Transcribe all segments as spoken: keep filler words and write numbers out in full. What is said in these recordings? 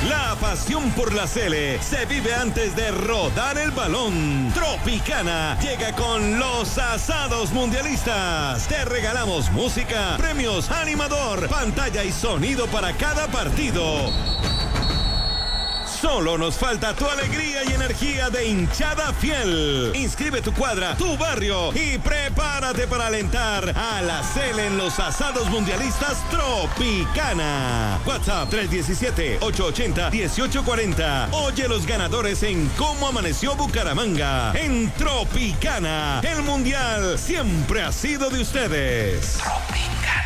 La pasión por la Sele se vive antes de rodar el balón. Tropicana llega con los asados mundialistas. Te regalamos música, premios, animador, pantalla y sonido para cada partido. Solo nos falta tu alegría y energía de hinchada fiel. Inscribe tu cuadra, tu barrio y prepárate para alentar a la Sele en los asados mundialistas Tropicana. WhatsApp tres uno siete, ocho ocho cero, uno ocho cuatro cero. Oye los ganadores en Cómo Amaneció Bucaramanga. En Tropicana, el mundial siempre ha sido de ustedes. Tropicana.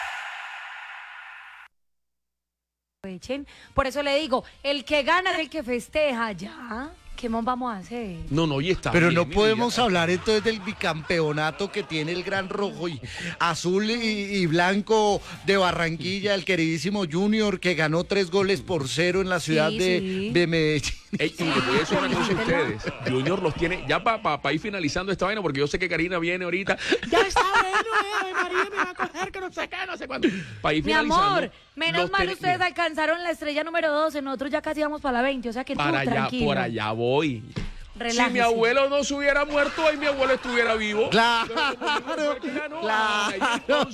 Por eso le digo, el que gana es el que festeja, ya. ¿Qué más vamos a hacer? No, no, y está Pero bien, no podemos vida. hablar entonces del bicampeonato que tiene el gran rojo y azul y, y blanco de Barranquilla, el queridísimo Junior, que ganó tres goles por cero en la ciudad Sí, de, sí. de Medellín. Ey, y les voy a decir una cosa a ustedes. Junior los tiene, ya para pa, pa ir finalizando esta vaina, porque yo sé que Karina viene ahorita. Ya está bueno, eh, María me va a coger, que no sé qué, no sé cuánto. Para ir Mi finalizando. amor, menos los mal ten- ustedes mira, alcanzaron la estrella número doce, nosotros ya casi vamos para la veinte, o sea que tú, para allá, tranquilo. por allá voy. Relájese. Si mi abuelo no se hubiera muerto, hoy mi abuelo estuviera vivo. Claro, Claro. claro.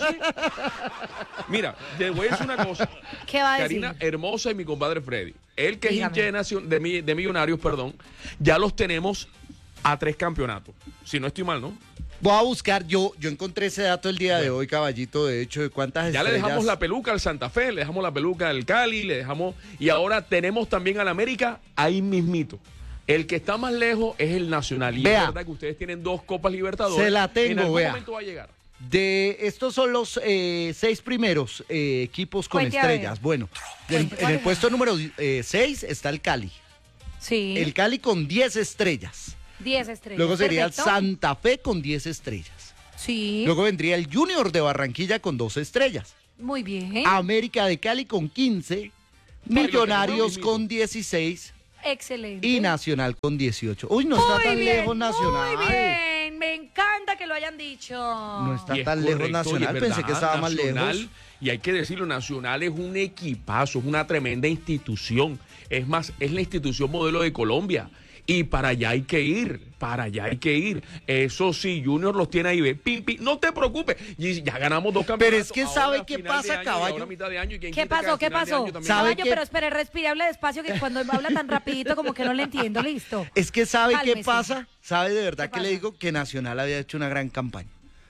Mira, te voy a decir una cosa. ¿Qué va a decir? Karina Hermosa y mi compadre Freddy. Él que Dígame. es hincha de, nacion- de, mi- de Millonarios, perdón, ya los tenemos a tres campeonatos. Si no estoy mal, ¿no? Voy a buscar, yo, yo encontré ese dato el día de hoy, caballito, de hecho, de cuántas Ya estrellas. le dejamos la peluca al Santa Fe, le dejamos la peluca al Cali, le dejamos... Y ahora tenemos también al América ahí mismito. El que está más lejos es el Nacional. Y Vea. es verdad que ustedes tienen dos Copas Libertadores. Se la tengo, En algún vea. momento va a llegar. De estos son los eh, seis primeros eh, equipos con Cuente a estrellas. ver. Bueno, en, Cuente, en ¿cuál el es? puesto número seis está el Cali. Sí, El Cali con diez estrellas. diez estrellas. Luego sería el Perfecto. Santa Fe con diez estrellas. Sí, Luego vendría el Junior de Barranquilla con dos estrellas. muy bien. América de Cali con quince. Pero Millonarios lo con dieciséis. Excelente. Y Nacional con dieciocho. Uy, no está Muy tan bien, lejos Nacional. Muy bien, me encanta que lo hayan dicho. No está Y es tan lejos correcto, y Nacional, es pensé verdad, que estaba más Nacional, lejos. Y hay que decirlo, Nacional es un equipazo, es una tremenda institución. Es más, es la institución modelo de Colombia. Y para allá hay que ir, para allá hay que ir. Eso sí, Junior los tiene ahí, ve, pim, pim, no te preocupes. Y ya ganamos dos campeonatos. Pero es que ahora ¿sabe qué final pasa, de año y caballo? ahora mitad de año, y quién ¿Qué quita que pasó? al ¿Qué final de pasó? año también- ¿Sabe Caballo, qué? pero espere, respire, hable despacio, que cuando habla tan rapidito como que no le entiendo, listo. Es que ¿sabe qué Cálmese. pasa? ¿Sabe de verdad ¿Qué que le pasa? digo? Que Nacional había hecho una gran campaña.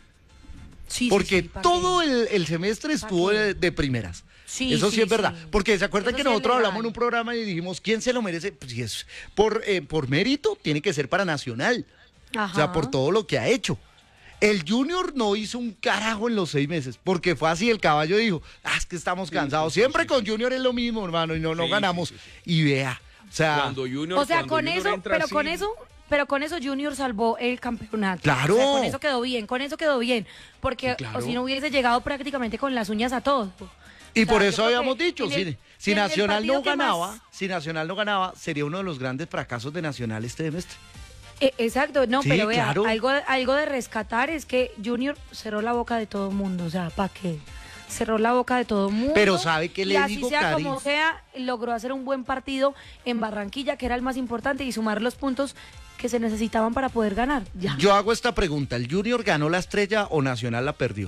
Sí, Porque sí, sí, ¿pa' todo qué? el, el semestre estuvo qué? de, de primeras. Sí, Eso sí, sí, es verdad. sí. Porque se acuerdan Eso que sí es nosotros legal. hablamos en un programa y dijimos, ¿quién se lo merece? Pues si es por, eh, por mérito, tiene que ser para Nacional. Ajá. O sea, por todo lo que ha hecho. El Junior no hizo un carajo en los seis meses, porque fue así, el caballo dijo, ah, es que estamos cansados. sí, sí, Siempre sí, con Junior es lo mismo, hermano, y no, no Sí, ganamos. sí, sí, Y vea, o sea, Cuando Junior, O sea, cuando con Junior eso, entra pero así- con eso, pero con eso Junior salvó el campeonato. Claro. O sea, con eso quedó bien, con eso quedó bien. Porque Sí, claro. o si no hubiese llegado prácticamente con las uñas a todo. y O sea, por yo eso creo habíamos que dicho, en si, el- si en el Nacional partido no que ganaba, más- si Nacional no ganaba, sería uno de los grandes fracasos de Nacional este semestre. Eh, exacto, no, Sí, pero vea, claro. algo, algo de rescatar es que Junior cerró la boca de todo el mundo, o sea, ¿para qué? Cerró la boca de todo el mundo. Pero ¿sabe qué le y así digo, sea Cari? como sea, logró hacer un buen partido en Barranquilla, que era el más importante, y sumar los puntos que se necesitaban para poder ganar. Ya. Yo hago esta pregunta, ¿el Junior ganó la estrella o Nacional la perdió?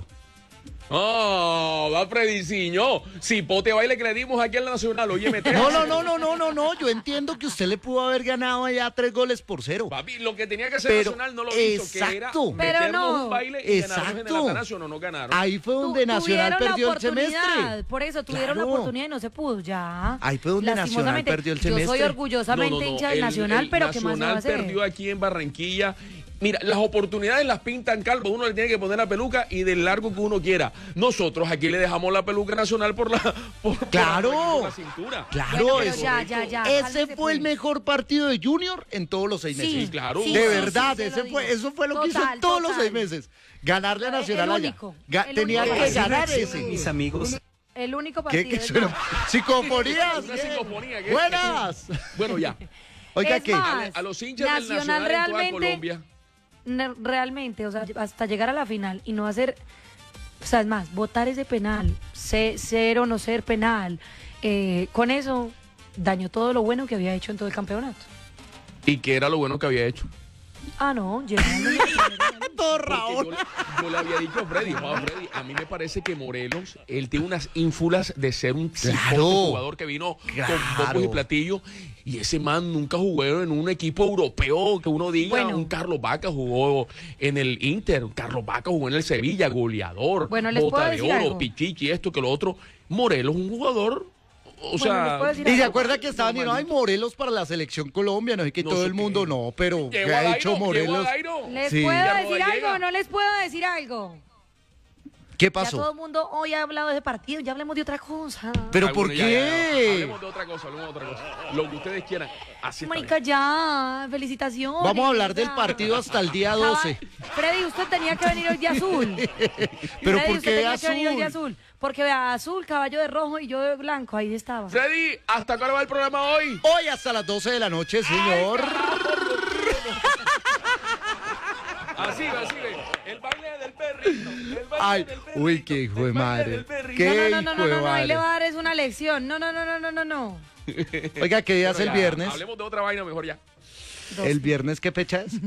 Oh, va Frediciño. Si pote baile que le dimos aquí en la Nacional, oye, mete. No, no, no, no, no, no, no, yo entiendo que usted le pudo haber ganado allá tres goles por cero. Papi, lo que tenía que hacer Pero, Nacional no lo hizo, que era exacto. Pero meternos no. un baile y ganarnos en el Exacto. Atanasio, no, no ganaron. Ahí fue Tu- donde Nacional tuvieron la perdió el oportunidad, semestre. Por eso tuvieron Claro. la oportunidad y no se pudo, ya. Ahí fue donde Nacional Lastimosamente, perdió el Yo soy semestre. orgullosamente No, no, no, hincha del el- Nacional, el pero ¿qué más se va a Nacional hacer? perdió aquí en Barranquilla. Mira, las oportunidades las pintan calvo, uno le tiene que poner la peluca y del largo que uno quiera. Nosotros aquí le dejamos la peluca nacional por la, por, por Claro. la, por la cintura. Claro, Bueno, pero eso. ya, ya, ya. Ese cálmese, fue el pues. mejor partido de Junior en todos los seis Sí, meses. Sí, claro. sí, De sí, verdad, sí, se ese lo fue, digo. eso fue lo que hizo Total, en todos los total. seis meses. Ganarle a El- Nacional el allá. único, Ga- el tenía único. que Así no ganar existen, ese. mis amigos. El único ¿Qué, partido. qué es suena? más. Psicofonías. Una bien. psicofonía, ¿qué? Buenas. Bueno, ya. Oiga, Es ¿qué? más, A los hinchas del Nacional Nacional en toda realmente- Colombia. Ne- realmente, o sea, hasta llegar a la final y no hacer, o sea, es más, votar ese penal, se- ser o no ser penal, eh, con eso dañó todo lo bueno que había hecho en todo el campeonato. ¿Y qué era lo bueno que había hecho? Ah, no, llegando. Todo Porque Raúl. yo, le- yo le había dicho a Freddy, Juan Freddy, a mí me parece que Morelos, él tiene unas ínfulas de ser un Claro. psicótico jugador que vino Claro. con pocos y platillos, y ese man nunca jugó en un equipo europeo, que uno diga, Bueno. un Carlos Vaca jugó en el Inter, Carlos Vaca jugó en el Sevilla, goleador, Bueno, les bota puedo de decir oro, algo. pichichi, esto que lo otro. Morelos, un jugador, o Bueno, sea... les puedo decir Y se algo. acuerda que estaban diciendo, ay, Morelos para la selección Colombia, no sé qué, No todo sé el mundo, qué. no, pero ¿qué Llegó a ha Dairo, hecho llegó a Morelos? Dairo. ¿Les Sí. puedo Ya decir Rodallega. algo o no les puedo decir algo? ¿Qué Ya todo pasó? el mundo hoy ha hablado de ese partido, ya hablemos de otra cosa. ¿Pero Ay, por bueno, ya, ya, ya. qué? Hablemos de otra cosa, hablemos de otra cosa. Lo que ustedes quieran. Así está Marica, ya, felicitaciones. Vamos a hablar del ya. partido hasta el día Estaba- doce. Freddy, usted tenía que venir hoy de azul. ¿Pero Freddy, por usted qué tenía que venir hoy de azul? azul. Porque vea, azul, caballo de rojo y yo de blanco, ahí estaba. Freddy, ¿hasta cuándo va el programa hoy? Hoy hasta las doce de la noche, señor. Así va, así ve. El baile del perrito. El baile Ay, del perrito. uy, qué hijo de el baile madre. del perrito. ¿Qué? No, no, no, hijo no, de no, no, ahí le madre. va a dar es una lección. No, no, no, no, no, no, no. Oiga, ¿qué día es Bueno, el ya, viernes? Hablemos de otra vaina mejor ya. ¿El viernes qué fecha es?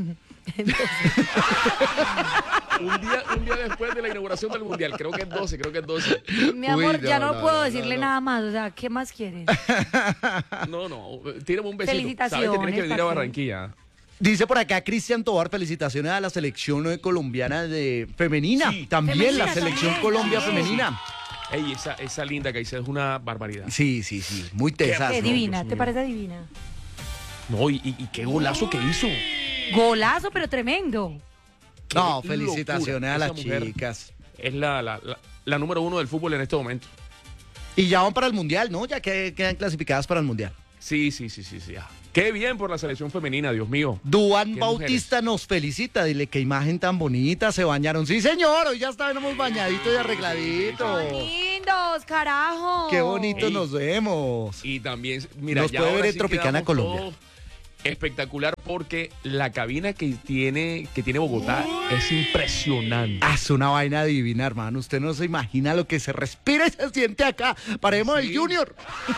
Un día, un día después de la inauguración del Mundial. Creo que es doce, creo que es doce. Mi amor, Uy, no, ya no, no, puedo no, decirle no, no. nada más. O sea, ¿qué más quieren? No, no. Tírame un besito. Felicitaciones, Sabes que tienes que venir a parce. Barranquilla. Dice por acá Cristian Tobar, felicitaciones a la selección eh, colombiana de femenina. Sí. También Femenina, la selección también, Colombia también. femenina. Ey, esa, esa linda que dice es una barbaridad. Sí, sí, sí, muy tesas. Qué ¿no? divina, Dios ¿te mío. parece divina? No, y, y- y qué golazo que hizo. Golazo, pero tremendo. No, Qué felicitaciones locura, a las esa mujer. chicas. Es la, la, la, la número uno del fútbol en este momento. Y ya van para el Mundial, ¿no? Ya que quedan clasificadas para el Mundial. Sí, sí, sí, sí, sí. ah. Qué bien por la selección femenina, Dios mío. Duan Qué Bautista nos felicita, dile qué imagen tan bonita, se bañaron. Sí, señor, hoy ya estábamos bañaditos y arregladitos. Lindos, carajo. Qué bonito Ey. nos vemos. Y también, mira, Nos ya puede ahora ver en sí Tropicana quedamos Colombia. todos espectacular porque la cabina que tiene, que tiene Bogotá es impresionante. Hace una vaina divina, hermano. Usted no se imagina lo que se respira y se siente acá. Paremos Sí. el Junior.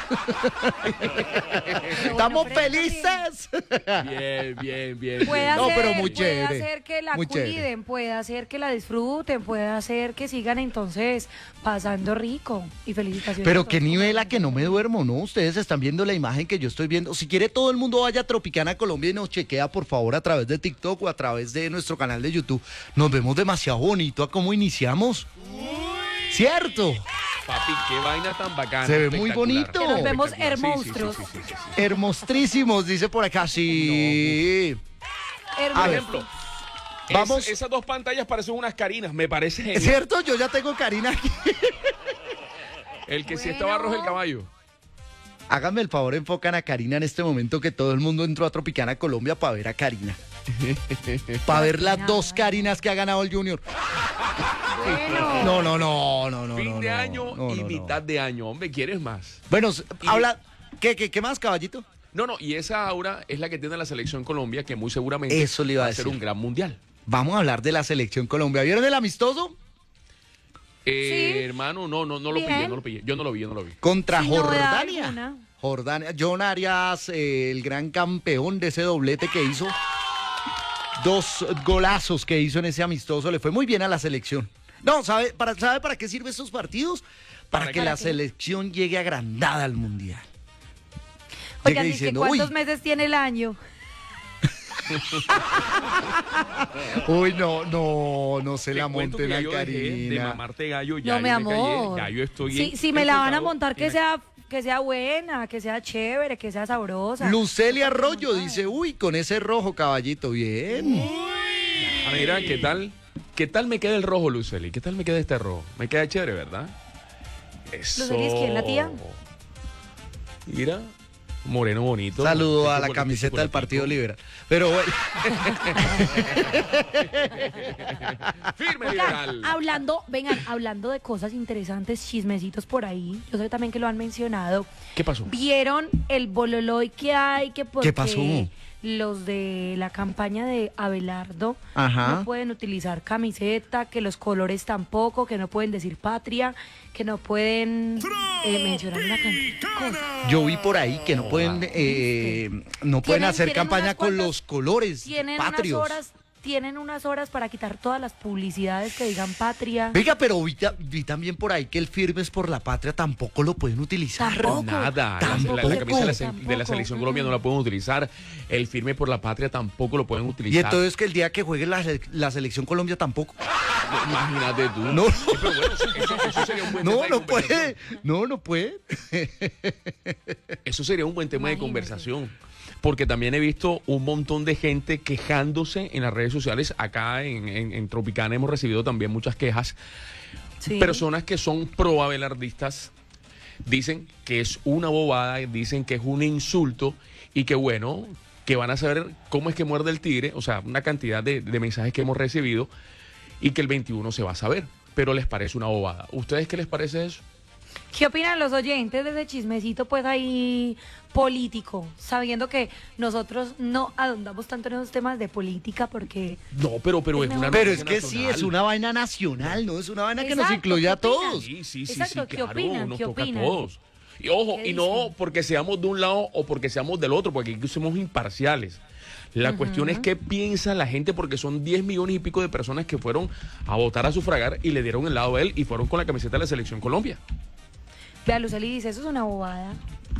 Pero Estamos bueno, pero felices. Bien, bien, bien. Puede bien. No, hacer, pero muy puede chévere, hacer que la muy chévere. cuiden, puede hacer que la disfruten, puede hacer que sigan entonces pasando rico. Y felicitaciones. Pero a qué todos. nivel a que no me duermo, ¿no? Ustedes están viendo la imagen que yo estoy viendo. Si quiere todo el mundo vaya a Tropicana Colombia y nos chequea, por favor, a través de TikTok o a través de nuestro canal de YouTube. Nos vemos demasiado bonito a cómo iniciamos. ¿Cierto? Papi, qué vaina tan bacana. Se ve muy espectacular. bonito. Que nos vemos Espectacular. Sí, sí, sí, hermonstruos. sí, sí, sí, sí. Hermostrísimos, dice por acá. Sí. Hermoso. A ver. Ejemplo. Vamos. es- esas dos pantallas parecen unas carinas, me parece ¿Es genial. cierto? Yo ya tengo Karina aquí. El que sí Bueno. estaba rojo el caballo. Háganme el favor, enfocan a Karina en este momento que todo el mundo entró a Tropicana Colombia para ver a Karina. Para ver las dos Karinas que ha ganado el Junior. Bueno. No, no, no, no, no. fin no, de no, año no, y no, no. mitad de año. Hombre, ¿quieres más? Bueno, s- Y- habla. ¿Qué, qué, qué más, caballito? No, no, y esa aura es la que tiene la selección Colombia, que muy seguramente Eso le iba a va a ser decir. un gran mundial. Vamos a hablar de la selección Colombia. ¿Vieron el amistoso? Eh, Sí. Hermano, no, no, no lo pillé, Bien. no lo pillé. Yo no lo vi, yo no lo vi. Contra Sin novedad Jordania. alguna. Jordania. John Arias, eh, el gran campeón de ese doblete que hizo. Dos golazos que hizo en ese amistoso. Le fue muy bien a la selección. No, ¿sabe para, ¿sabe para qué sirven estos partidos? Para, ¿Para que qué? la ¿Para qué? selección llegue agrandada al mundial. Oigan, Llegue dice, diciendo, ¿cuántos uy, meses tiene el año? uy, no, no, no se Te la cuento monten que ya a yo dejé de Karina. mamarte gallo, ya No, mi yo me callé, amor. ya yo estoy Si, en- si me la van a enfocado montar, que en- sea, que sea buena, que sea chévere, que sea sabrosa. Lucelia Arroyo dice, uy, con ese rojo, caballito, bien. Ah, mira, ¿qué tal? ¿Qué tal me queda el rojo, Luceli? ¿Qué tal me queda este rojo? Me queda chévere, ¿verdad? Eso. ¿Luceli es quién, la tía? Mira, moreno bonito. Saludo a Este la chocolate, camiseta del chocolatico. Partido Liberal. Pero bueno, Firme Oigan, liberal. hablando, vengan, hablando de cosas interesantes, chismecitos por ahí, yo sé también que lo han mencionado. ¿Qué pasó? ¿Vieron el bololoy que hay? Que porque ¿Qué pasó? los de la campaña de Abelardo Ajá. no pueden utilizar camiseta, que los colores tampoco, que no pueden decir patria, que no pueden eh, mencionar una cantidad de cosas. Yo vi por ahí que no pueden, eh, no pueden Tienen- hacer tienen campaña unas con cuantas- los colores Tienen patrios. unas horas, tienen unas horas para quitar todas las publicidades que digan patria. Venga, pero vi, ta- vi también por ahí que el Firmes por la Patria tampoco lo pueden utilizar. Tampoco. Nada, la, Tampoco. la- la camisa de la, se- de la Tampoco. selección Colombia no la pueden utilizar, el firme por la patria tampoco lo pueden Y utilizar. entonces que el día que juegue la, se- la selección Colombia tampoco. Imagínate tú. No. Eh, pero bueno, eso, eso- eso sería un buen tema No, de no conversación. puede. No, no puede. Eso sería un buen tema de Imagínate. conversación. Porque también he visto un montón de gente quejándose en las redes sociales. Acá en, en- en Tropicana hemos recibido también muchas quejas. Sí. Personas que son pro abelardistas dicen que es una bobada, dicen que es un insulto y que bueno, que van a saber cómo es que muerde el tigre. O sea, una cantidad de, de mensajes que hemos recibido y que el veintiuno se va a saber. Pero les parece una bobada. ¿Ustedes qué les parece eso? ¿Qué opinan los oyentes de ese chismecito, pues ahí político? Sabiendo que nosotros no ahondamos tanto en esos temas de política porque... No, pero, pero Es es una mejor. Pero es noticia que sí, nacional. es una vaina nacional, ¿no? Es una vaina que nos Exacto, incluye a ¿qué opinan? todos. Sí, sí, sí, Exacto, sí, ¿qué claro, opinan? nos ¿Qué toca opinan? a todos. Y ojo, ¿Qué y no dicen? porque seamos de un lado o porque seamos del otro, porque aquí somos imparciales. La cuestión es qué piensa la gente, porque son diez millones y pico de personas que fueron a votar a sufragar y le dieron el lado a él y fueron con la camiseta de la Selección Colombia. Vea, Luceli dice, eso es una bobada.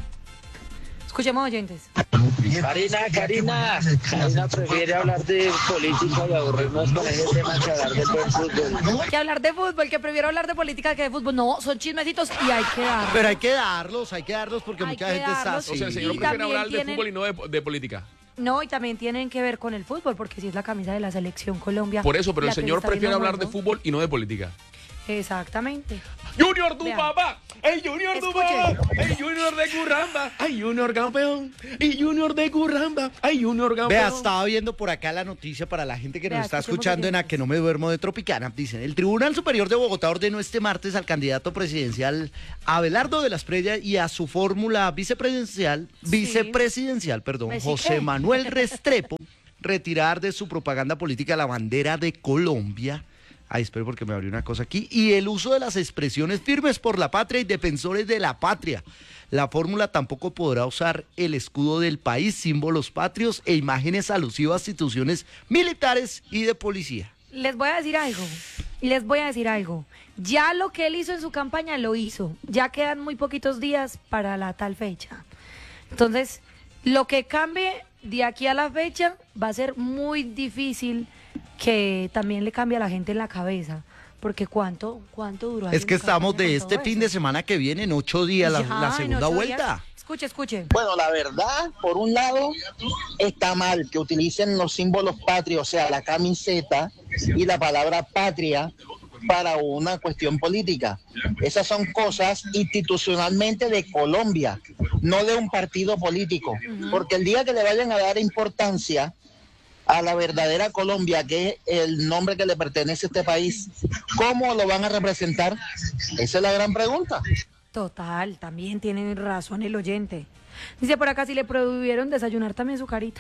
Escuchemos, oyentes. Karina, Karina, Karina prefiere hablar de política y aburrirnos con ese tema que hablar del buen fútbol. Que hablar de fútbol, que prefiero hablar de política que de fútbol. No, son chismecitos y hay que dar. Pero hay que darlos, hay que darlos porque Hay mucha que gente está darlos. así. O sea, el señor Y prefiere también hablar de tienen- fútbol y no de, de política. No, y también tienen que ver con el fútbol, porque si es la camisa de la selección Colombia. Por eso, pero el la que señor está prefiere viendo hablar de Juanjo. fútbol y no de política. Exactamente. Junior tu Vean. papá, el Junior tu Escuchen. papá, el Junior de Curramba, ay Junior campeón, y Junior de Curramba, ay Junior campeón. Vea, estaba viendo por acá la noticia para la gente que Vea, nos está escuchemos escuchando en A oyentes. Que No Me Duermo de Tropicana. Dicen, el Tribunal Superior de Bogotá ordenó este martes al candidato presidencial Abelardo de la Espriella y a su fórmula vicepresidencial, Sí. vicepresidencial, perdón, ¿Me José sigue? Manuel Restrepo, retirar de su propaganda política la bandera de Colombia. Ay, espero porque me abrió una cosa aquí. Y el uso de las expresiones firmes por la patria y defensores de la patria. La fórmula tampoco podrá usar el escudo del país, símbolos patrios e imágenes alusivas a instituciones militares y de policía. Les voy a decir algo. Les voy a decir algo. Ya lo que él hizo en su campaña lo hizo. Ya quedan muy poquitos días para la tal fecha. Entonces, lo que cambie de aquí a la fecha va a ser muy difícil que también le cambie a la gente en la cabeza. Porque ¿cuánto, cuánto duró? Es que estamos de este fin de semana que viene, en ocho días, la, la segunda vuelta. Escuche, escuche. Bueno, la verdad, por un lado, está mal que utilicen los símbolos patrios, o sea, la camiseta y la palabra patria para una cuestión política. Esas son cosas institucionalmente de Colombia, no de un partido político. Porque el día que le vayan a dar importancia a la verdadera Colombia, que es el nombre que le pertenece a este país, ¿cómo lo van a representar? Esa es la gran pregunta. Total, también tiene razón el oyente. Dice por acá, si le prohibieron desayunar también su carita.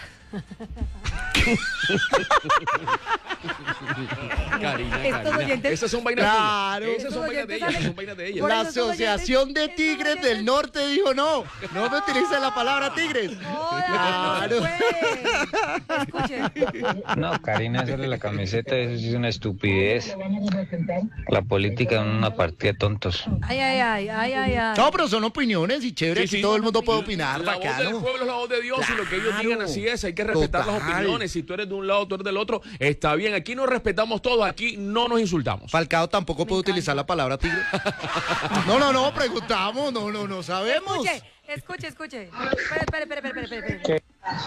Karina, Estos Karina. oyentes- Esas son vainas Claro. tuyas. Esas son Estos vainas de oyentes ella, esas salen- son vainas de ella. Por La eso estos Asociación oyentes- de estos Tigres oyentes- del Norte dijo no, no me utilice la palabra tigres. Joda, no se puede. Escuche. No, Karina, hacerle la camiseta, eso sí es una estupidez. La política es una partida de tontos. Ay, ay, ay, ay, ay, ay. No, pero son opiniones y chévere, Sí, aquí sí. todo el mundo puede opinar, La voz del bacano. pueblo es la voz de Dios y lo que ellos Claro. digan así es. Hay que respetar las Total. opiniones. Si tú eres de un lado, tú eres del otro, está bien. Aquí nos respetamos todos, aquí no nos insultamos. Falcao tampoco puede utilizar la palabra tigre. No, no, no, preguntamos, no, no, no sabemos. Escuche, escuche, escuche. Espere, espere, espere, espere, espere.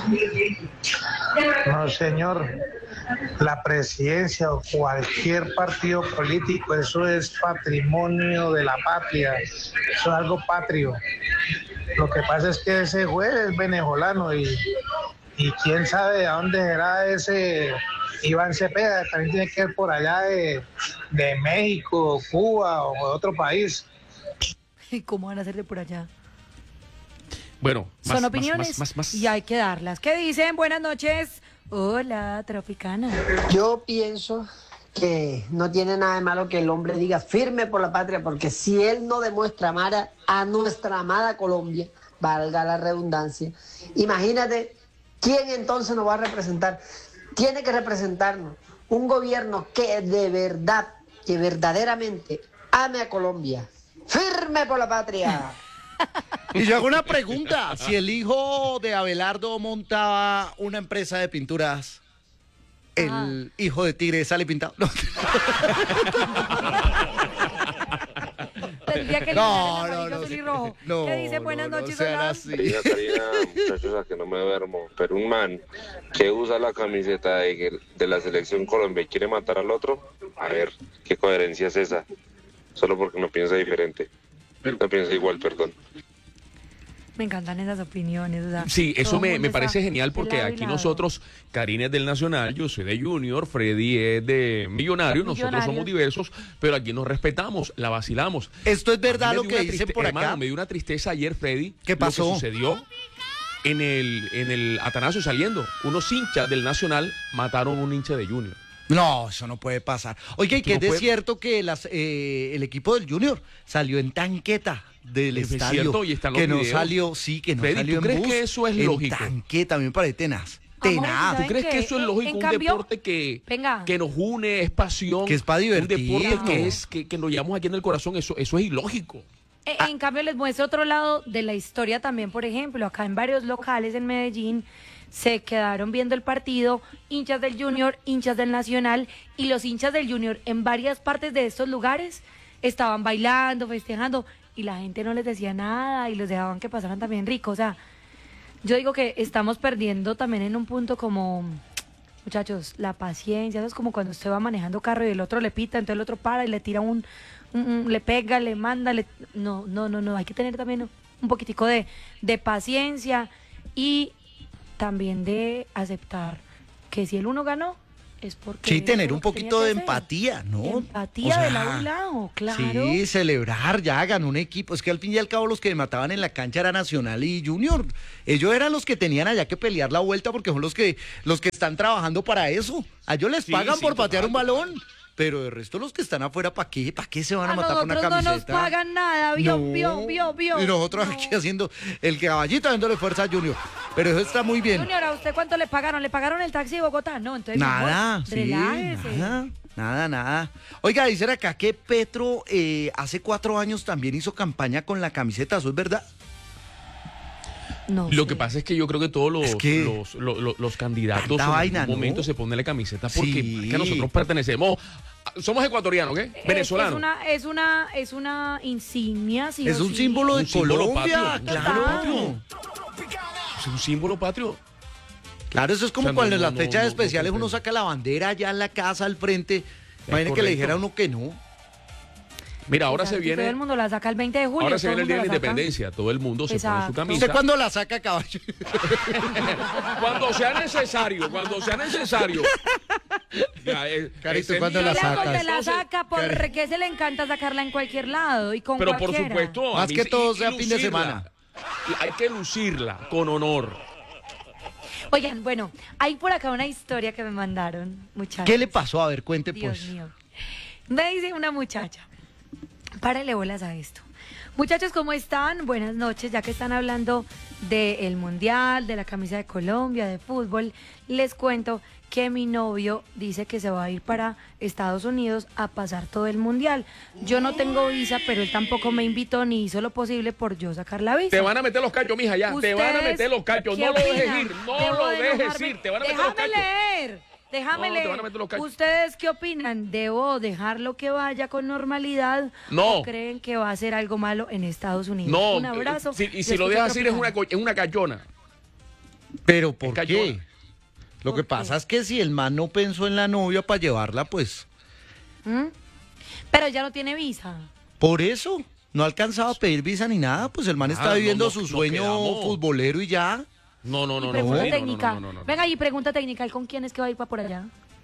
No, señor. La presidencia o cualquier partido político, eso es patrimonio de la patria. Eso es algo patrio. Lo que pasa es que ese juez es venezolano y, y quién sabe de dónde será ese Iván Cepeda. También tiene que ir por allá de, de México, Cuba o de otro país. ¿Y cómo van a hacer de por allá? Bueno, más, son opiniones más, más, más, más. y hay que darlas. ¿Qué dicen? Buenas noches. Hola, Tropicana. Yo pienso que no tiene nada de malo que el hombre diga firme por la patria, porque si él no demuestra amar a, a nuestra amada Colombia, valga la redundancia, imagínate quién entonces nos va a representar. Tiene que representarnos un gobierno que de verdad, que verdaderamente ame a Colombia. ¡Firme por la patria! Y yo hago una pregunta. Si el hijo de Abelardo montaba una empresa de pinturas, ¿el Ajá. hijo de Tigre sale pintado? No. Tendría que No, eliminar el no, amarillo, no, azul y sí. rojo. No, ¿Qué dice? no, Buenas no noches, sean hola. así. Diga, Karina, muchachos, a que no me duermo, pero un man que usa la camiseta de, de la selección Colombia y quiere matar al otro, a ver, ¿qué coherencia es esa? Solo porque no piensa diferente. No piensa igual, perdón. Me encantan esas opiniones. O sea, Sí, eso todo el me, mundo me está parece genial de porque lado y aquí lado. nosotros, Karina es del Nacional, yo soy de Junior, Freddy es de Millonario, nosotros Millonarios. somos diversos, pero aquí nos respetamos, la vacilamos. Esto es A mí verdad me lo dio que una dicen triste- por hermano, acá. me dio una tristeza ayer, Freddy. ¿Qué pasó? Lo que sucedió en el, en el Atanasio saliendo. Unos hinchas del Nacional mataron a un hincha de Junior. No, eso no puede pasar. Oye, y Esto que no es de puede- cierto que las, eh, el equipo del Junior salió en tanqueta del Es estadio. cierto, y están los que no videos. salió, sí, que no Freddy, salió ¿tú en crees bus, que eso es en lógico? tanqueta, a mí me parece tenaz. Amores, Tenaz. ¿Tú ¿saben crees que qué? eso es lógico? En Un cambio- deporte que, Venga. que nos une, es pasión. Que es pa' Un divertirnos. deporte que, es, que, que nos llevamos aquí en el corazón, eso, eso es ilógico. Eh, Ah. En cambio, les muestro otro lado de la historia también. Por ejemplo, acá en varios locales en Medellín se quedaron viendo el partido hinchas del Junior, hinchas del Nacional, y los hinchas del Junior en varias partes de estos lugares estaban bailando, festejando, y la gente no les decía nada y los dejaban que pasaran también rico. O sea, yo digo que estamos perdiendo también en un punto como, muchachos, la paciencia. Eso es como cuando usted va manejando carro y el otro le pita, entonces el otro para y le tira un, un- un- le pega, le manda, le... no, no, no, no, hay que tener también un poquitico de, de paciencia y también de aceptar que si el uno ganó es porque... Sí, eso tener es lo un que poquito tenía de que hacer. empatía, ¿no? Empatía O sea, de lado y lado, claro. Sí, celebrar, ya ganó un equipo. Es que al fin y al cabo los que mataban en la cancha era Nacional y Junior. Ellos eran los que tenían allá que pelear la vuelta porque son los que los que están trabajando para eso. A ellos les Sí, pagan sí, por patear total, un balón. Pero de resto los que están afuera, ¿para qué? ¿Para qué se van a, A matar por una nosotros no camiseta? nos pagan nada, vio, No. vio, vio, vio. Y nosotros No. aquí haciendo el caballito dándole fuerza a Junior. Pero eso está muy bien. Junior, ¿a usted cuánto le pagaron? ¿Le pagaron el taxi de Bogotá? No, entonces mi amor, Nada, sí, relájese. nada, nada, nada. Oiga, dicen acá que Petro eh, hace cuatro años también hizo campaña con la camiseta, ¿eso es verdad? No Lo sé. que pasa es que yo creo que todos los, Es que- los, lo- lo- los candidatos Tanta en vaina, algún momento ¿no? se ponen la camiseta porque Sí. es que nosotros pertenecemos, somos ecuatorianos, ¿qué? Es- Venezolanos. Es una, es una, es una insignia, sí Es o un sí. símbolo de Un símbolo Colombia, patrio, un claro. símbolo patrio. Es un símbolo patrio. Claro, eso es como O sea, no, cuando en no, las no, fechas no, no especiales uno comprendo. saca la bandera allá en la casa al frente. Imagínate que le correcto. dijera a uno que no. Mira, ahora Exacto, se viene, Todo el mundo la saca el veinte de julio. ahora se todo viene el Día de la mundo la saca. Independencia. Todo el mundo se pone Exacto. su camisa. ¿Usted cuándo la saca, caballo? Cuando sea necesario, cuando sea necesario. Ya, eh, Carito, ese ¿cuándo día- la Mira, sacas? cuando la Entonces, saca porque se le encanta sacarla en cualquier lado y con Pero por cualquiera. supuesto. a Más mí que sí, todo y- sea y fin de lucirla. semana. Hay que lucirla con honor. Oigan, bueno, hay por acá una historia que me mandaron, muchachos. ¿Qué le pasó? A ver, cuente Dios pues. mío. Me dice una muchacha, párale bolas a esto. Muchachos, ¿cómo están? Buenas noches, ya que están hablando del Mundial, de la camisa de Colombia, de fútbol, les cuento que mi novio dice que se va a ir para Estados Unidos a pasar todo el Mundial. Yo no tengo visa, pero él tampoco me invitó ni hizo lo posible por yo sacar la visa. Te van a meter los cachos, mija, ya. Te van a ¿Ustedes meter los cachos. qué No lo dejes opinan? ir. No Debo lo de dejes enojarme. ir. Te van a meter los Déjame cachos. leer. Déjame No, te leer. van a meter los cachos. ¿Ustedes qué opinan? ¿Debo dejarlo que vaya con normalidad? No. ¿O creen que va a hacer algo malo en Estados Unidos? No. Un abrazo. Si- y Yo si lo escucho dejas ir es una, Tropicana. co- es una cachona. ¿Pero por Es qué? cayona. Lo ¿Por que qué? pasa es que si el man no pensó en la novia para llevarla, pues ¿Mm? Pero ya no tiene visa. por eso no alcanzaba a pedir visa ni nada, pues el man Ah, está no, viviendo no, su nos sueño quedamos. futbolero y ya. No, no, no, Y no. pregunta Freddy, no, no, técnica. no, no, no, no. Venga, y pregunta técnica. ¿Y con quién es que va a ir para por allá?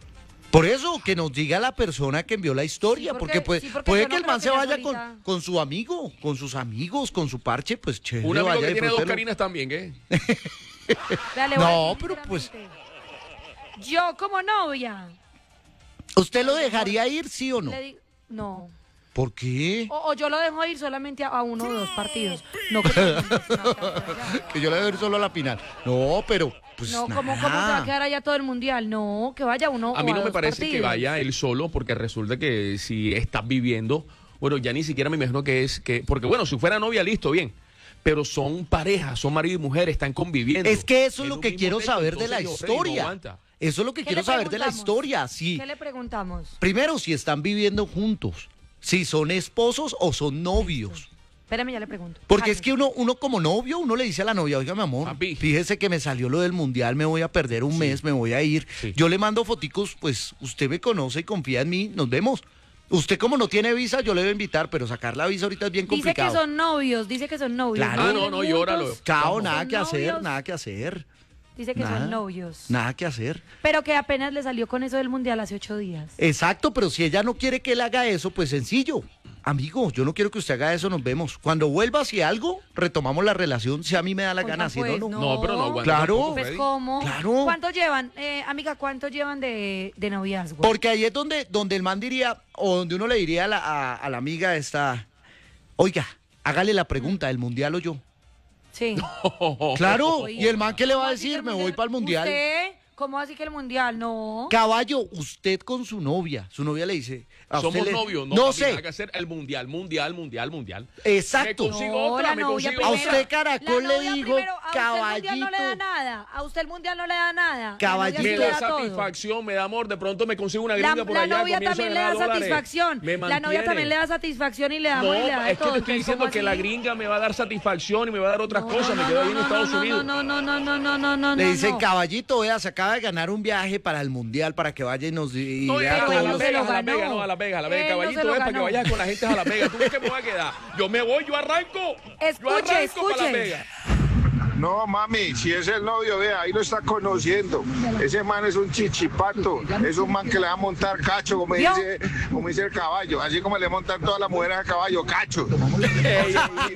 Por eso, que nos diga la persona que envió la historia, Sí, porque, porque- puede, sí, porque puede yo que no el creo man que se ella vaya con, solita- con su amigo, con sus amigos, con su parche, pues chévere. Un amigo vaya, que tiene dos disfrútelo. Karinas también, ¿eh? Vea, le voy a No, decir pero pues- sinceramente, yo como novia, ¿Usted lo dejaría ir, sí o no? le digo, no. ¿Por qué? O, o yo lo dejo ir solamente a, a uno o dos partidos. No, que todo el mundo se va a quedar por allá. Que yo le doy solo a la final. No, pero pues No, ¿cómo, nada. ¿cómo se va a quedar allá todo el mundial? No, que vaya uno. A mí o no me dos parece que partidos. vaya él solo, porque resulta que si estás viviendo, bueno, ya ni siquiera me imagino que es que, porque bueno, si fuera novia, listo, bien. Pero son parejas, son marido y mujer, están conviviendo. Es que eso es En lo un que mismo quiero techo, saber de la entonces, yo, Freddy, no historia. aguanta. Eso es lo que ¿Qué quiero le saber de la preguntamos? historia. Sí. ¿Qué le preguntamos? Primero, si están viviendo juntos, si son esposos o son novios. Espérame, ya le pregunto. Porque Ay, es que uno, uno como novio, uno le dice a la novia, oiga, mi amor, Papi. fíjese que me salió lo del mundial, me voy a perder un mes, me voy a ir. Sí. Yo le mando foticos, pues usted me conoce y confía en mí, nos vemos. Usted como no tiene visa, yo le voy a invitar, pero sacar la visa ahorita es bien Dice complicado. que son novios, dice que son novios. Claro. Ah, no, Viven no, llóralo. juntos, Cao, son nada que hacer, novios. nada que hacer. Dice que Nada. son novios. Nada que hacer. Pero que apenas le salió con eso del mundial hace ocho días. Exacto, pero si ella no quiere que él haga eso, pues sencillo. Amigo, yo no quiero que usted haga eso, nos vemos. Cuando vuelva, si algo, retomamos la relación, si a mí me da la Oiga, gana, si pues, no, no. No, pero no aguanta. Claro. tampoco, Pues Freddy. cómo. Claro. ¿Cuánto llevan, eh, amiga, cuánto llevan de, de noviazgo? Porque ahí es donde, donde el man diría, o donde uno le diría a la, a, a la amiga esta, oiga, hágale la pregunta, ¿el mundial o yo? Sí. Claro, Oiga. y el man, ¿qué le va ¿Cómo a así que decir? el Me voy para el mundial. ¿Usted? ¿Cómo así que el mundial? No. Caballo, usted con su novia, su novia le dice, a usted Somos le- novios, no, no papi, nada sé, que hacer el mundial, mundial, mundial, mundial. exacto. Me consigo No, otra, la me novia consigo A primero. otra. usted, Caracol, La le novia dijo, primero, a usted el mundial no le da caballito. nada. A usted el mundial no le da nada. La Caballito. novia Me sí le da todo. satisfacción, me da amor, de pronto me consigo una La, gringa por la allá. novia comienzo a también le ganar da dólares. satisfacción. Me La novia mantiene. también le da satisfacción y le da No, amor y le da de es que todo. te estoy Entonces, diciendo ¿cómo que la así? gringa me va a dar satisfacción y me va a dar otras No, cosas. no, Me quedo no, ahí en no, Estados no, Unidos. No, no, no, no, no, no, no, Le no, dicen, no. caballito, vea, se acaba de ganar un viaje para el mundial, para que vaya y nos y No, vea a, pero a él Las no se Vegas, lo a Las ganó. Vegas, no, a Las Vegas, a Las Vegas. Él no Caballito, se lo es para que ganó. vayas con la gente a Las Vegas. ¿Tú crees que me voy a quedar? Yo me voy, yo arranco. yo Escuche, arranco para escuche. Las Vegas. No, mami, si es el novio, vea, ahí lo está conociendo. Ese man es un chichipato, es un man que le va a montar cacho, como ¿Vio? dice, como dice el caballo, así como le montan todas las mujeres a caballo, cacho. Ey,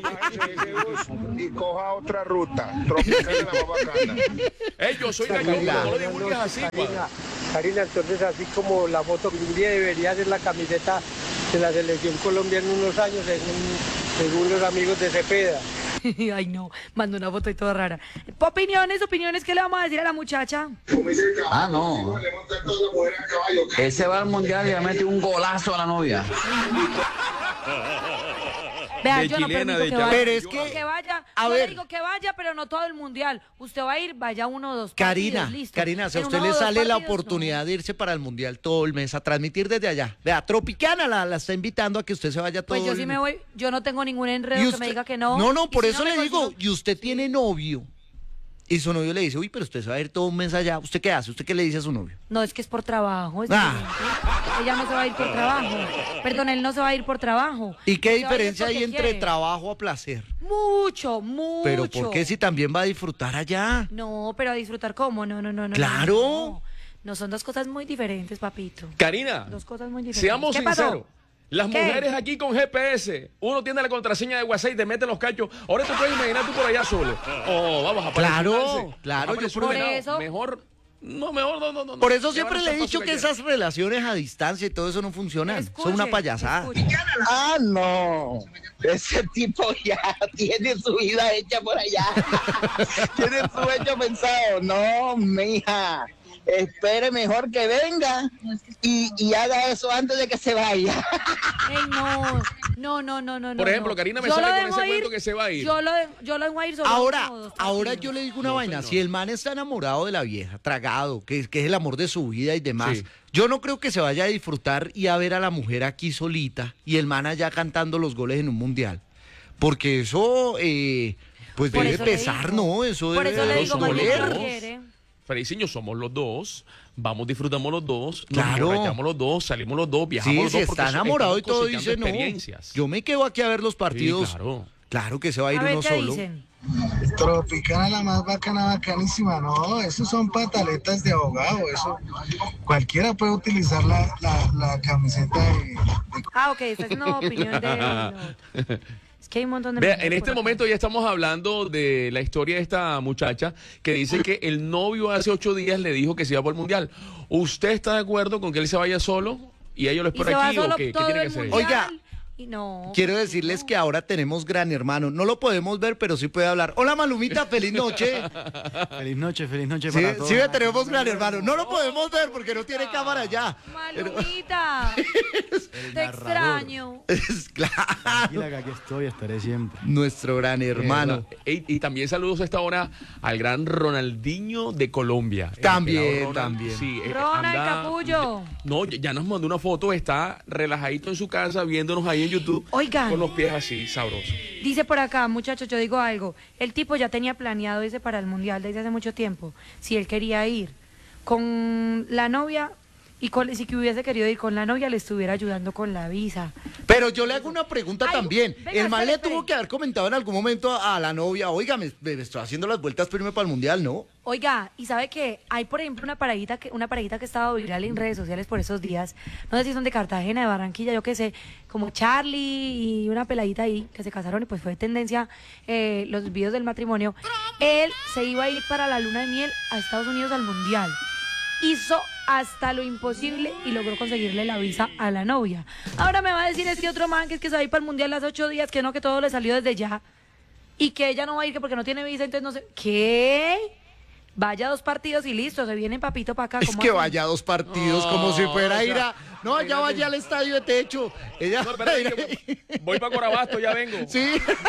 Y coja otra ruta, tropical de la más bacana. ey, yo soy gallón, pero no lo divulgues así, Karina, cuadra. Karina, entonces así como la foto que un día debería ser la camiseta de la selección Colombia en unos años, según, según los amigos de Cepeda. Ay, no, mandó una foto y toda rara. Opiniones, opiniones, ¿qué le vamos a decir a la muchacha? Ah, no. Ese va al mundial y le mete un golazo a la novia. Vea, De yo no chilena, permito de que chapa. vaya. Pero es No, que- que vaya. a Yo ver. le digo que vaya, pero no todo el mundial. Usted va a ir, vaya uno o dos Karina, partidos, listo. Karina, si a En usted uno le o dos sale la partidos, oportunidad de irse para el mundial todo el mes a transmitir desde allá. Vea, Tropicana la, la está invitando a que usted se vaya todo Pues yo el sí mes. me voy, yo no tengo ningún enredo Y que usted- me diga que no. No, no, Y por si eso me le digo, consigo- y usted tiene novio. Y su novio le dice, uy, pero usted se va a ir todo un mes allá. ¿Usted qué hace? ¿Usted qué le dice a su novio? No, es que es por trabajo. Es Ah. diferente. Ella no se va a ir por trabajo. Perdón, él no se va a ir por trabajo. ¿Y qué Él se va a ir diferencia hay porque entre quiere. trabajo a placer? Mucho, mucho. Pero ¿por qué si también va a disfrutar allá? No, pero a disfrutar cómo, no, no, no, no. Claro. No, no, son dos cosas muy diferentes, papito. Karina, Dos cosas muy diferentes. seamos ¿Qué pasó? sinceros. Las ¿Qué? mujeres aquí con G P S, uno tiene la contraseña de WhatsApp y te mete los cachos. Ahora te puedes imaginar tú por allá solo. Oh, vamos a Claro, parecerse. claro, Vamos a yo parecer por un venado. eso- Mejor, no, mejor, no, no, no. Por eso no. siempre Llevar le he esa dicho fácil que allá. esas relaciones a distancia y todo eso no funcionan. Escuche, Son una payasada. escuche. Ah, no. Ese tipo ya tiene su vida hecha por allá. Tiene su hecho pensado. No, mija. Espere mejor que venga y, y haga eso antes de que se vaya. Ey, no, no, no, no, no. Por no, ejemplo, no. Karina me Yo sale lo con dejo ese ir, cuento que se va a ir. Yo lo, de- yo lo dejo ir solo Ahora, uno o dos ahora partidos. yo le digo una No, vaina, señor. si el man está enamorado de la vieja, tragado, que, que es el amor de su vida y demás, Sí. yo no creo que se vaya a disfrutar y a ver a la mujer aquí solita y el man allá cantando los goles en un mundial. Porque eso, eh, pues Por debe eso le pesar, digo. ¿no? Eso Por debe eso le Pero digo, somos cuando los ella dos. quiere. Feliciño, somos los dos. Vamos, disfrutamos los dos. Claro. Nos emborrachamos los dos, salimos los dos, viajamos Sí, los si dos. porque está so- enamorado y estamos todo, cosechando dice no. experiencias. Yo me quedo aquí a ver los partidos. Sí, claro. Claro que se va a ir A ver uno qué solo. dicen. Tropicana la más bacana, bacanísima. No, esos son pataletas de abogado. Eso cualquiera puede utilizar la, la, la camiseta de, de... Ah, ok, esa es una opinión de... No. Es que hay un montón de... Vea, en este momento ya estamos hablando de la historia de esta muchacha que dice que el novio hace ocho días le dijo que se iba por el mundial. ¿Usted está de acuerdo con que él se vaya solo y ella lo espera aquí o qué? ¿Qué tiene que hacer? Oiga, y no, quiero decirles que ahora tenemos Gran Hermano. No lo podemos ver, pero sí puede hablar. Hola, Malumita, feliz noche. Feliz noche, feliz noche Sí, para todos. sí, tenemos Gran Hermano. No lo podemos ver porque no tiene cámara ya. Malumita, te extraño. Es claro. Tranquila que aquí estoy, estaré siempre. Nuestro Gran Hermano. Y, y también saludos a esta hora al gran Ronaldinho de Colombia. El También, pelado Ronald, también. Sí, eh, Ronald anda- Capullo. No, ya ya nos mandó una foto, está relajadito en su casa viéndonos ahí en YouTube. Oigan. Con los pies así, sabrosos. Dice por acá, muchachos, yo digo algo. El tipo ya tenía planeado irse para el mundial desde hace mucho tiempo. Si él quería ir con la novia y con, si que hubiese querido ir con la novia, le estuviera ayudando con la visa. Pero yo le hago una pregunta Ay, también. venga, el man espere, le espere. tuvo que haber comentado en algún momento a, a la novia, oiga, me, me estoy haciendo las vueltas para irme para el mundial, ¿no? Oiga, y sabe que hay, por ejemplo, una parejita que una parejita que estaba viral en redes sociales por esos días. No sé si son de Cartagena, de Barranquilla, yo qué sé, como Charlie y una peladita ahí que se casaron y pues fue tendencia eh, los videos del matrimonio. Él se iba a ir para la luna de miel a Estados Unidos al mundial. Hizo hasta lo imposible y logró conseguirle la visa a la novia. Ahora me va a decir este otro man que es que se va a ir para el mundial hace ocho días, que no, que todo le salió desde ya y que ella no va a ir que porque no tiene visa, entonces no sé. ¿Qué? Vaya dos partidos y listo, se viene papito para acá. Es ¿cómo que así? vaya a dos partidos como si fuera a ir a... No, ya imagínate. vaya al estadio de techo. Ella No, espérate, que voy para Corabasto, ya vengo. Sí.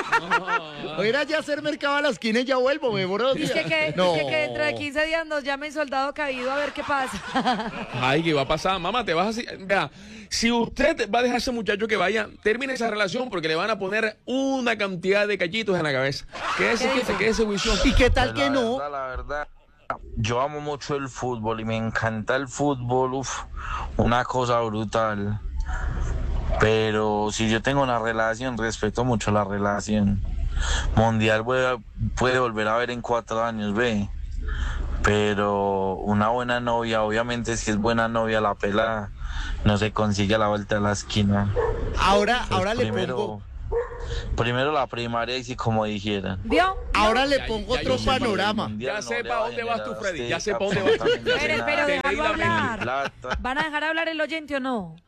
O ir allá a hacer mercado a la esquina y ya vuelvo, me demoro dos Dice días. que, No. dice que dentro de quince días nos llame el soldado caído a ver qué pasa. Ay, ¿qué va a pasar? Mamá, te vas así. Vea, si usted va a dejar a ese muchacho que vaya, termine esa relación porque le van a poner una cantidad de callitos en la cabeza. Quédese, quédese, quédese, juicioso. ¿Y qué tal Pues que la no? verdad, la verdad, yo amo mucho el fútbol y me encanta el fútbol, uf, una cosa brutal. Pero si yo tengo una relación, respeto mucho la relación. Mundial puede, puede volver a ver en cuatro años, ve. Pero una buena novia, obviamente si es buena novia la pelada, no se consigue a la vuelta de la esquina. Ahora, Pues ahora le primero, pongo... primero la primaria y si como dijeran. ¿Vio? Ahora le Ya- pongo ya otro yo sé para el panorama. Ya sé le para va a dónde vas tú, generar Freddy. a Ya usted sé para dónde vas tú. absolutamente Pero, pero nada. déjalo Te leí la hablar. Plata, ¿Van a dejar hablar el oyente o no?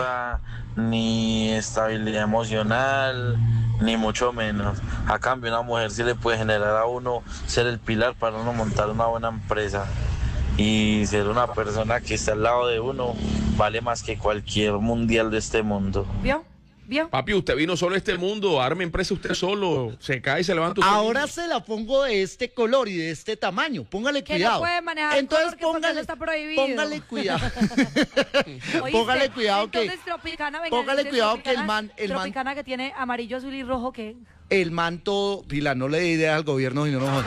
ni estabilidad emocional, ni mucho menos. A cambio, una mujer sí le puede generar a uno ser el pilar para uno montar una buena empresa. Y ser una persona que está al lado de uno vale más que cualquier mundial de este mundo. ¿Vio? ¿Vio? Papi, usted vino solo a este mundo, arme empresa usted solo, se cae y se levanta usted. Ahora se la pongo de este color y de este tamaño. Póngale Que cuidado. no puede manejar Entonces color, que porque póngale, eso está prohibido. póngale cuidado. ¿Oíste? Póngale cuidado que Entonces, Tropicana, venga, póngale entonces, cuidado que el Tropicana- man- el man- Tropicana que tiene amarillo, azul y rojo, ¿qué? el man todo, Pila, no le dé ideas al gobierno si no nos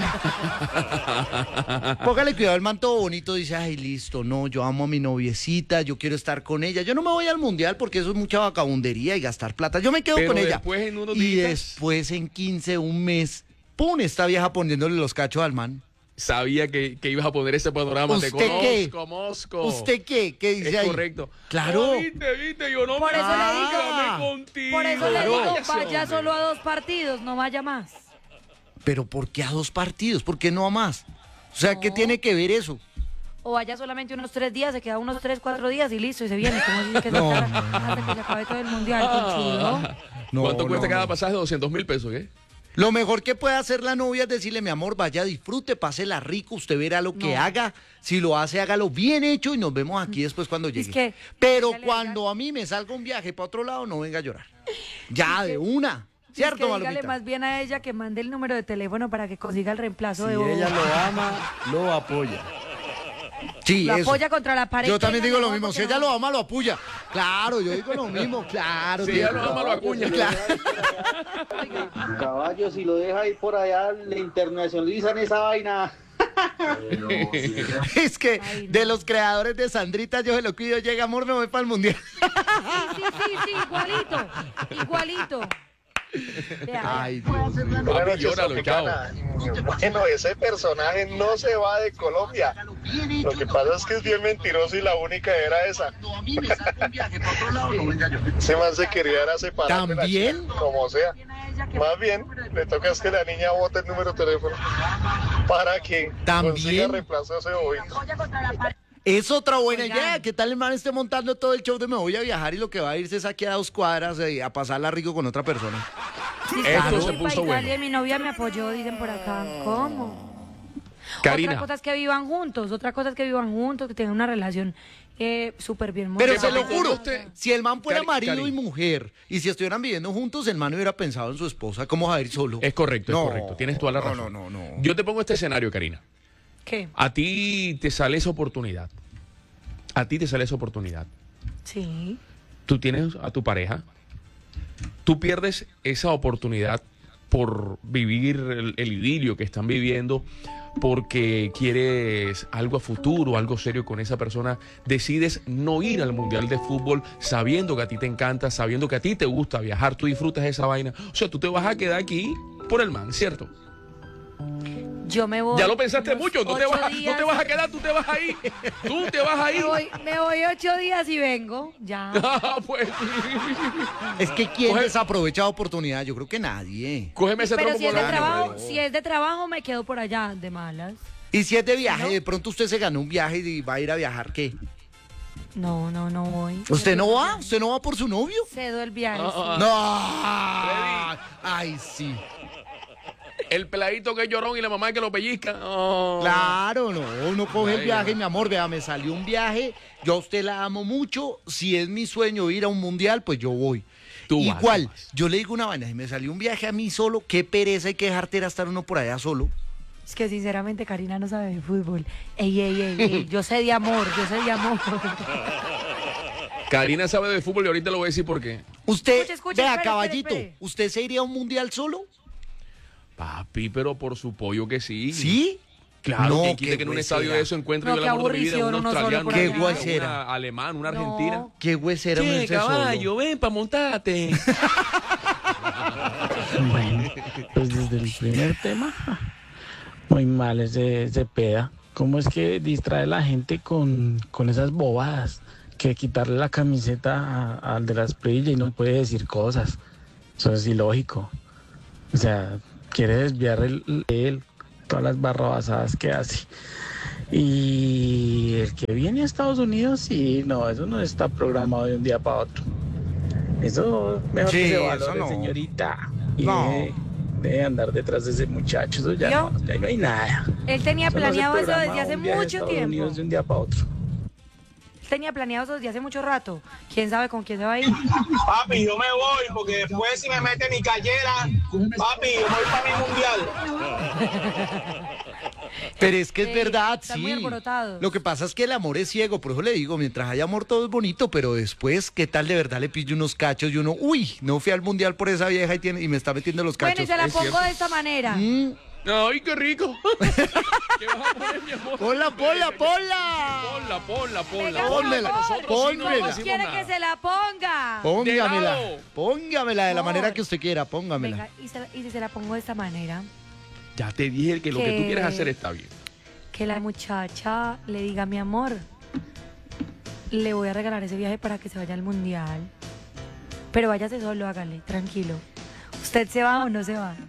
Póngale cuidado, el man todo bonito dice, ay, listo, no, yo amo a mi noviecita, yo quiero estar con ella, yo no me voy al mundial porque eso es mucha vagabundería y gastar plata, yo me quedo Pero con ella. después en unos y días- después en quince, un mes, pum, esta vieja poniéndole los cachos al man. Sabía que, que ibas a poner ese panorama. Te ¿Usted qué? conozco, Mosco. ¿Usted qué? ¿Qué dice Es ahí? correcto. Claro. No, viste, viste, yo no Por me eso le digo, dígame contigo. Por eso le Claro. digo, Váyase, vaya hombre. solo a dos partidos, no vaya más. Pero ¿por qué a dos partidos? ¿Por qué no a más? O sea, ¿qué tiene que ver eso? O vaya solamente unos tres días, se queda unos tres, cuatro días y listo, y se viene. Como dice que se No, queda no, hasta que se acabe todo el mundial, Ah. conchudo. No, ¿Cuánto cuesta no, cada no. pasaje? doscientos mil pesos, ¿qué? Lo mejor que puede hacer la novia es decirle, mi amor, vaya, disfrute, pásela rico, usted verá lo que No. haga. Si lo hace, hágalo bien hecho y nos vemos aquí después cuando Es llegue. que Pero ya le cuando a mí me salga un viaje para otro lado, no venga a llorar. Ya, de una. ¿Cierto, es que dígale Malomita? más bien a ella que mande el número de teléfono para que consiga el reemplazo Si de Bobo. ella lo ama, lo apoya. Sí, Lo eso. apoya contra la pared. Yo también Venga, digo lo no, mismo. porque Si ella no. lo ama, lo apoya. Claro, yo digo lo mismo. Claro. Si tiene- ella lo ama, lo acuña. Claro. Caballo, si lo deja ahí por allá, le internacionalizan esa vaina. Es que Ay, no. de los creadores de Sandrita, yo se lo cuido, llega amor, me voy para el mundial. Sí, sí, sí, sí, igualito, igualito. Ay, Dios mío. Papi, Llóralo, chao. Bueno, ese personaje no se va de Colombia. Lo que pasa es que es bien mentiroso y la única era esa. Ese man se quería era separar de la ¿También? chica, como sea. Más bien, le toca es que la niña bote el número de teléfono para que ¿También? consiga reemplazo a ese bobito. Es otra buena Oigan. idea. ¿Qué tal el man esté montando todo el show de me voy a viajar y lo que va a irse es aquí a dos cuadras eh, a pasarla rico con otra persona? Sí, Esto sí, se pa' puso Italia, bueno. Mi novia me apoyó, dicen por acá. ¿Cómo? Karina. Otra cosa es que vivan juntos, otra cosa es que vivan juntos, que tengan una relación eh, súper bien. Pero montada. se lo juro, usted- si el man fuera Cari- marido Cari. y mujer, y si estuvieran viviendo juntos, el man hubiera pensado en su esposa. ¿Cómo va a ir solo? Es correcto, No, es correcto. Tienes toda la no, razón. no, no, no. Yo te pongo este escenario, Karina. ¿Qué? A ti te sale esa oportunidad. A ti te sale esa oportunidad. Sí. Tú tienes a tu pareja. Tú pierdes esa oportunidad por vivir el, el idilio que están viviendo, porque quieres algo a futuro, algo serio con esa persona. Decides no ir al Mundial de Fútbol sabiendo que a ti te encanta, sabiendo que a ti te gusta viajar, tú disfrutas esa vaina. O sea, tú te vas a quedar aquí por el man, ¿cierto? Yo me voy. Ya lo pensaste unos mucho, no te, ocho vas, a- no días. te vas a quedar, tú te vas a ir. Tú te vas a ir. Me voy, me voy ocho días y vengo. Ya. Ah, pues, Es que ¿quién Coge- desaprovecha la oportunidad? Yo creo que nadie. cógeme ese Pero trompo si es por de la trabajo, mano. si es de trabajo, me quedo por allá de malas. Y si es de viaje, ¿No? de pronto usted se ganó un viaje y va a ir a viajar, ¿qué? No, no, no voy. ¿Usted no va? ¿Usted no va por su novio? Cedo el viaje. Ah, No. Ay, sí. El peladito que es llorón y la mamá que lo pellizca. Oh. Claro, no, uno coge el Ay, viaje, no. mi amor, vea, me salió un viaje, yo a usted la amo mucho, si es mi sueño ir a un mundial, pues yo voy. Tú vas, Igual, tú vas. yo le digo una vaina, si me salió un viaje a mí solo, qué pereza y qué jartera estar uno por allá solo. Es que sinceramente Karina no sabe de fútbol. Ey, ey, ey, ey. Yo sé de amor, yo sé de amor. Karina sabe de fútbol y ahorita lo voy a decir por qué. Usted, Escuche, escuche, vea, espere, caballito, espere, espere. ¿usted se iría a un mundial solo? Papi, pero por su pollo que sí. ¿Sí? Claro, No, que quite qué que en un huesera. estadio de eso encuentre No, yo el qué amor de mi vida, un aburrición, uno solo australiano, por Qué allá. guasera. una alemán, una No. argentina. Qué huesera uno Che, irse solo. caballo, ven pa' montarte. Bueno, pues desde el primer tema, muy mal ese, ese peda. ¿Cómo es que distrae a la gente con, con esas bobadas? Que quitarle la camiseta a- al de la esprilla y no puede decir cosas. Eso es ilógico. O sea, quiere desviar el, él, todas las barrabasadas que hace. Y el que viene a Estados Unidos, sí, no, eso no está programado de un día para otro. Eso mejor Sí, que se eso valore, no. señorita. Y No. deje, deje andar detrás de ese muchacho, eso ya ¿Vio? no, ya no hay nada. Él tenía Eso no se planeado eso programa desde hace un viaje a mucho Estados tiempo. Unidos de un día para otro. Él tenía planeado eso desde hace mucho rato. ¿Quién sabe con quién se va a ir? Papi, yo me voy porque después si me mete mi cayera, papi, yo voy para mi mundial. Pero es que es Ey, verdad, están sí. muy alborotados. Lo que pasa es que el amor es ciego, por eso le digo, mientras haya amor todo es bonito, pero después, ¿qué tal de verdad le pillo unos cachos y uno, uy, no fui al mundial por esa vieja y, tiene, y me está metiendo los Bueno, cachos? y se la Es pongo cierto. de esta manera. Mm, Ay, qué rico. ¿Qué vas a poner, mi amor? Ponla, ponla, ponla. Ponla, ponla, ponla. Venga, Pónmela, por favor. Nosotros sí no pónmela. ¿Cómo decimos quiere nada. que se la ponga? Póngamela, De lado. póngamela de la Amor. manera que usted quiera, póngamela. Venga, y, se- y si se la pongo de esta manera, Ya te dije que lo que tú Que- quieres hacer está bien. que la muchacha le diga, mi amor, le voy a regalar ese viaje para que se vaya al mundial. Pero váyase solo, hágale, tranquilo. ¿Usted se va o no se va?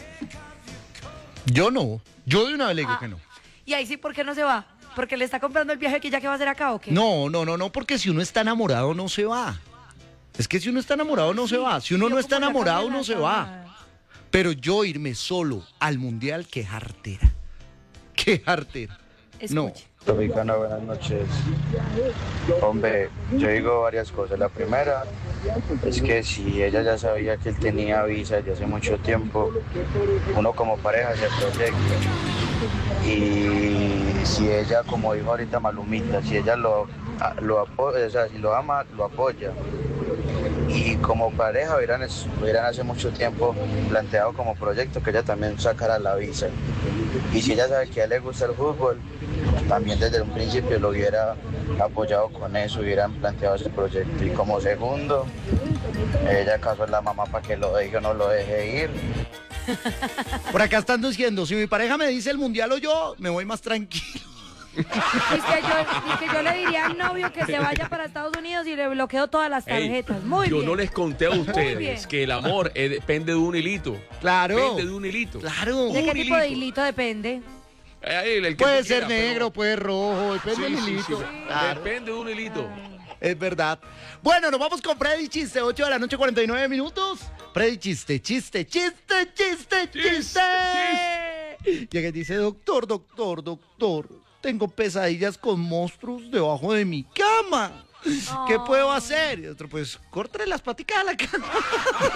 Yo no, yo de una vez le digo Ah. que no. Y ahí sí, ¿por qué no se va? ¿Porque le está comprando el viaje que ya que va a hacer acá o qué? No, no, no, no, porque si uno está enamorado no se va. Es que si uno está enamorado no se va. Si uno Yo no está como ya enamorado cambié no la se va. cámara. Pero yo irme solo al mundial, qué jartera. Qué jartera. No. Escuche. Tropicana, buenas noches. Hombre, yo digo varias cosas. La primera es que si ella ya sabía que él tenía visa desde hace mucho tiempo, uno como pareja se proyecta. Y si ella, como dijo ahorita Malumita, si ella lo, lo apoya, o sea, si lo ama, lo apoya. Y como pareja hubieran, hubieran hace mucho tiempo planteado como proyecto que ella también sacara la visa. Y si ella sabe que a él le gusta el fútbol, también desde un principio lo hubiera apoyado con eso, hubieran planteado ese proyecto. Y como segundo, Ella acaso es la mamá para que lo deje o no lo deje ir. Por acá están diciendo, si mi pareja me dice el mundial o yo, me voy más tranquilo. Y que, yo, y que yo le diría al novio que se vaya para Estados Unidos y le bloqueo todas las tarjetas. Ey, Muy yo bien. no les conté a ustedes que el amor eh, depende de un hilito. Claro. Depende de un hilito. Claro. ¿De Un qué tipo de hilito. hilito depende? Eh, el que Puede tú ser quieras, negro, pero- puede rojo, depende Sí, del sí, hilito. sí. Claro. Depende de un hilito. Es verdad. Bueno, nos vamos con Freddy Chiste, ocho de la noche, cuarenta y nueve minutos. Freddy Chiste, chiste, chiste, chiste, chiste. Llega y dice, doctor, doctor, doctor, tengo pesadillas con monstruos debajo de mi cama. ¿Qué puedo hacer? Y otro, pues, córtale las paticas a la cama.